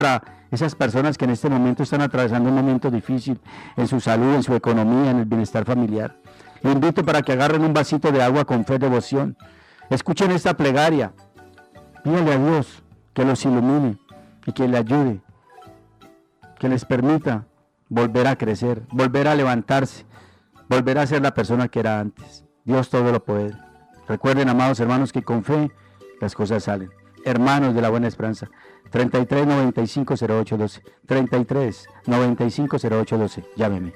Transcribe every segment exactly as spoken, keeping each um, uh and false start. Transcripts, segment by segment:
para esas personas que en este momento están atravesando un momento difícil en su salud, en su economía, en el bienestar familiar. Le invito para que agarren un vasito de agua con fe y devoción. Escuchen esta plegaria. Pídale a Dios que los ilumine y que le ayude, que les permita volver a crecer, volver a levantarse, volver a ser la persona que era antes. Dios todo lo puede. Recuerden, amados hermanos, que con fe las cosas salen. Hermanos de la Buena Esperanza, treinta y tres, noventa y cinco, cero ocho, doce, treinta y tres, noventa y cinco, cero ocho, doce, llámeme.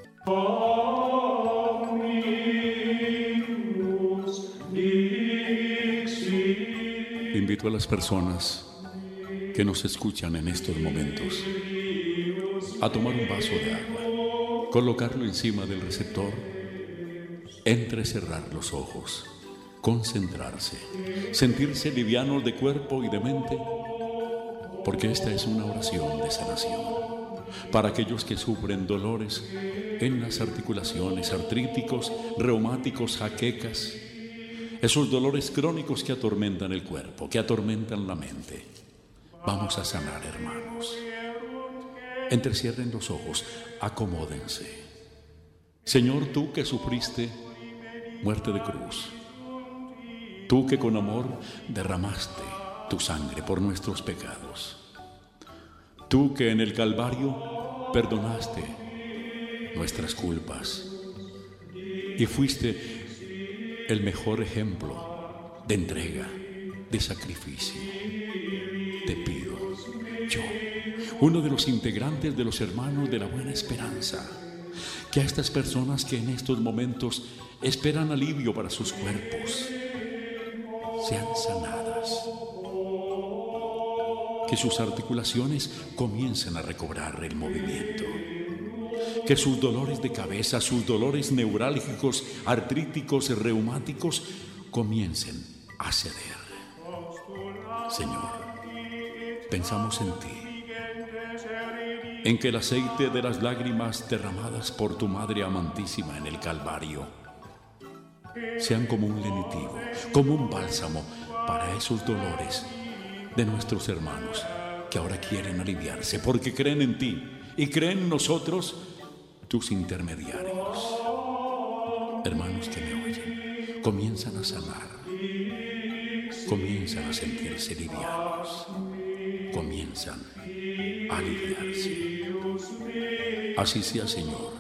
Invito a las personas que nos escuchan en estos momentos a tomar un vaso de agua, colocarlo encima del receptor, entrecerrar los ojos, concentrarse, sentirse livianos de cuerpo y de mente, porque esta es una oración de sanación para aquellos que sufren dolores en las articulaciones, artríticos, reumáticos, jaquecas, esos dolores crónicos que atormentan el cuerpo, que atormentan la mente. Vamos a sanar, hermanos. Entrecierren los ojos, acomódense. Señor, tú que sufriste muerte de cruz, tú que con amor derramaste tu sangre por nuestros pecados, tú que en el Calvario perdonaste nuestras culpas y fuiste el mejor ejemplo de entrega, de sacrificio. Te pido, yo, uno de los integrantes de los hermanos de la Buena Esperanza, que a estas personas que en estos momentos esperan alivio para sus cuerpos sean sanadas, que sus articulaciones comiencen a recobrar el movimiento, que sus dolores de cabeza, sus dolores neurálgicos, artríticos, reumáticos comiencen a ceder. Señor, pensamos en ti, en que el aceite de las lágrimas derramadas por tu Madre amantísima en el Calvario sean como un lenitivo, como un bálsamo para esos dolores de nuestros hermanos que ahora quieren aliviarse porque creen en ti y creen en nosotros, tus intermediarios. Hermanos que me oyen, comienzan a sanar, comienzan a sentirse livianos, comienzan a aliviarse. Así sea, Señor.